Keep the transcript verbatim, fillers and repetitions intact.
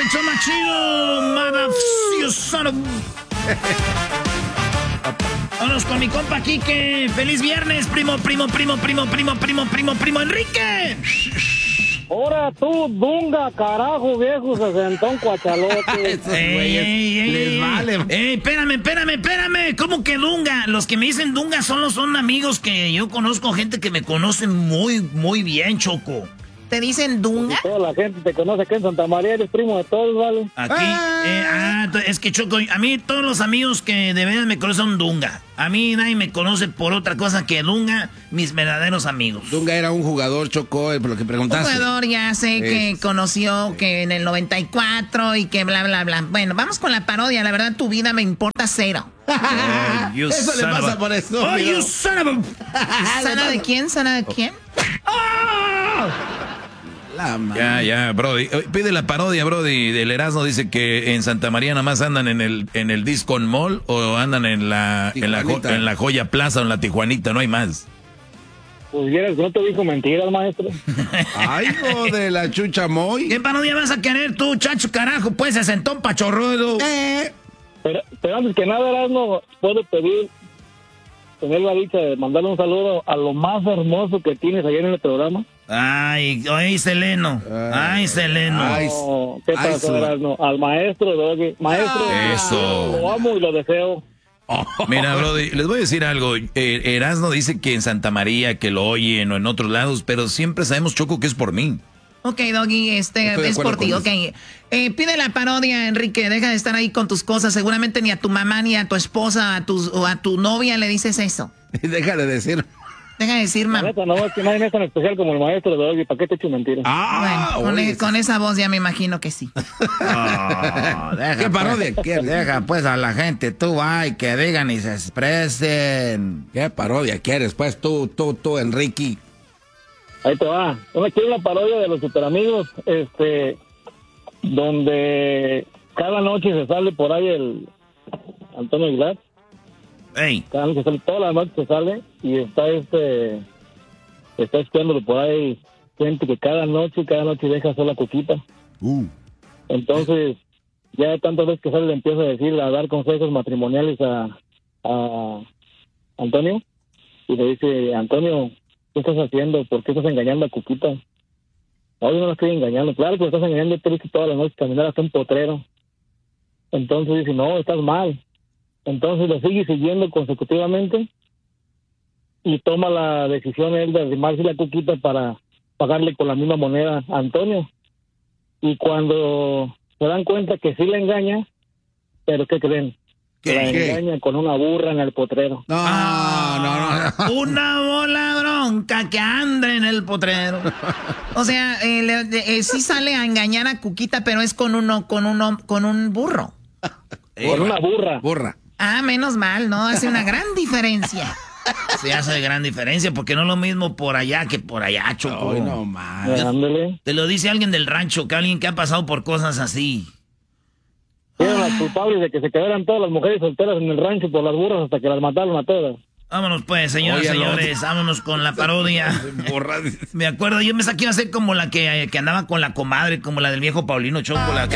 el show más chido, motherfucker, son of... Vámonos con mi compa Quique. ¡Feliz viernes, primo, primo, primo, primo, primo, primo, primo, primo, Enrique! Ahora tú, Dunga, carajo, viejo, sesentón cuachalote. Esos güeyes les vale. Ey, espérame, espérame, espérame. ¿Cómo que Dunga? Los que me dicen Dunga solo son amigos que yo conozco, gente que me conoce muy, muy bien, Choco. ¿Te dicen Dunga? Y toda la gente te conoce que en Santa María eres primo de todos, ¿vale? Aquí, ah, eh, ah es que Choco, a mí todos los amigos que de veras me conocen son Dunga. A mí nadie me conoce por otra cosa que Dunga, mis verdaderos amigos. Dunga era un jugador, Choco, por lo que preguntaste. Un jugador, ya sé, es... que conoció que en el noventa y cuatro y que bla, bla, bla. Bueno, vamos con la parodia. La verdad, tu vida me importa cero. Oh, eso le pasa a... por eso. Oh, you son of a... ¿Sana de quién? ¿Sana de quién? Oh. Ya, ya, Brody. Pide la parodia, Brody. Del Erasmo dice que en Santa María nada más andan en el en el Disco Mall o andan en la en la, en la Joya Plaza o en la Tijuanita, no hay más. Pues vieras, no te dijo mentiras, maestro. Ay, hijo de la chucha moy. ¿Qué parodia vas a querer tú, chacho, carajo? Pues se sentó un pachorrudo. Eh. Pero, pero antes que nada, Erasmo, puedo pedir, tener la dicha de mandarle un saludo a lo más hermoso que tienes ayer en el programa. Ay, ay, Seleno. Ay, Seleno. Ay, no, ¿qué pasó, Erasmo? Al maestro, Doggy. Maestro, eso. Lo amo y lo deseo. Oh. Mira, Brody, les voy a decir algo. Eh, Erasmo dice que en Santa María, que lo oyen o en otros lados, pero siempre sabemos, Choco, que es por mí. Ok, Doggy, este, es por ti, ok. Eh, pide la parodia, Enrique, deja de estar ahí con tus cosas. Seguramente ni a tu mamá, ni a tu esposa, a tu, o a tu novia le dices eso. Deja de decir... Deja de decir, mamá. No, es que nadie es tan especial como el maestro de hoy. ¿Para qué te echo mentiras? Ah, bueno, con, e con esa voz ya me imagino que sí. Oh, deja, ¿qué parodia pues, quieres? Deja pues a la gente, tú, ay, que digan y se expresen. ¿Qué parodia quieres? Pues tú, tú, tú, Enrique. Ahí te va. Yo quiero una parodia de los Superamigos, este, donde cada noche se sale por ahí el Antonio Aguilar. Ey. Cada noche sale, toda la noche se sale y está este, está espiándolo por ahí gente que cada noche, cada noche deja sola Cuquita. Uh. Entonces, ya tantas veces que sale le empieza a decir, a dar consejos matrimoniales a, a Antonio, y le dice, Antonio, ¿qué estás haciendo? ¿Por qué estás engañando a Cuquita? No, yo no la estoy engañando. Claro que me estás engañando, yo te he visto toda la noche caminar hasta un potrero. Entonces dice, no, estás mal. Entonces lo sigue siguiendo consecutivamente y toma la decisión él de arrimarse la Cuquita para pagarle con la misma moneda a Antonio. Y cuando se dan cuenta que sí le engaña, ¿pero qué creen? Que la ¿Qué? engaña con una burra en el potrero. No, ah, no, no. Una bola bronca que anda en el potrero. O sea, eh, le, eh, sí sale a engañar a Cuquita, pero es con uno, con uno, con un burro. Con una burra. Burra. Ah, menos mal, ¿no? Hace una gran diferencia. Se hace gran diferencia porque no es lo mismo por allá que por allá, Choco. Ay, no, man. Ándale. Te lo dice alguien del rancho, que alguien que ha pasado por cosas así. Fueron las culpables de que se quedaran todas las mujeres solteras en el rancho por las burras hasta que las mataron a todas. Vámonos pues, señoras y señores, vámonos con la parodia. Me acuerdo, yo me saqué a hacer como la que, que andaba con la comadre, como la del viejo Paulino Choco, la que